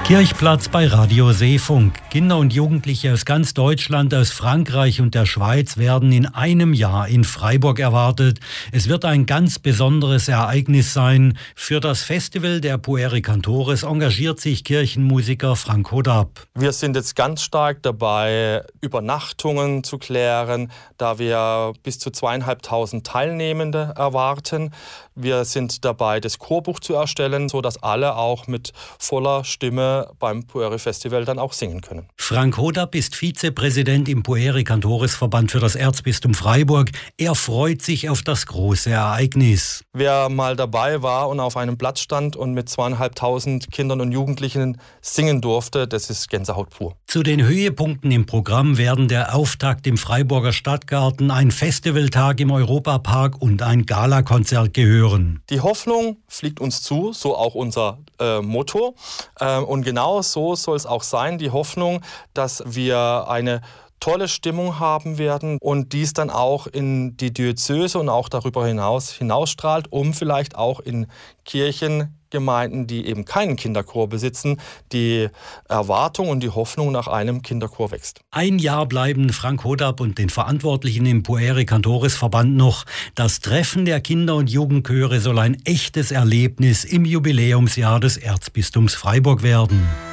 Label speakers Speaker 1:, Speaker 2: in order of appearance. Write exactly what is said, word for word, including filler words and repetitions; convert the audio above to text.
Speaker 1: Kirchplatz bei Radio Seefunk. Kinder und Jugendliche aus ganz Deutschland, aus Frankreich und der Schweiz werden in einem Jahr in Freiburg erwartet. Es wird ein ganz besonderes Ereignis sein. Für das Festival der Pueri Cantores engagiert sich Kirchenmusiker Frank Hodab.
Speaker 2: Wir sind jetzt ganz stark dabei, Übernachtungen zu klären, da wir bis zu zweieinhalbtausend Teilnehmende erwarten. Wir sind dabei, das Chorbuch zu erstellen, sodass alle auch mit voller Stimme beim Pueri Festival dann auch singen können.
Speaker 1: Frank Hodab ist Vizepräsident im Pueri Cantores Verband für das Erzbistum Freiburg. Er freut sich auf das große Ereignis.
Speaker 2: Wer mal dabei war und auf einem Platz stand und mit zweieinhalbtausend Kindern und Jugendlichen singen durfte, das ist Gänsehaut pur.
Speaker 1: Zu den Höhepunkten im Programm werden der Auftakt im Freiburger Stadtgarten, ein Festivaltag im Europapark und ein Galakonzert gehören.
Speaker 2: Die Hoffnung fliegt uns zu, so auch unser äh, Motto. Ähm, und genau so soll es auch sein, die Hoffnung, dass wir eine tolle Stimmung haben werden und dies dann auch in die Diözese und auch darüber hinaus hinausstrahlt, um vielleicht auch in Kirchengemeinden, die eben keinen Kinderchor besitzen, die Erwartung und die Hoffnung nach einem Kinderchor wächst.
Speaker 1: Ein Jahr bleiben Frank Hodab und den Verantwortlichen im Pueri Cantores Verband noch. Das Treffen der Kinder- und Jugendchöre soll ein echtes Erlebnis im Jubiläumsjahr des Erzbistums Freiburg werden.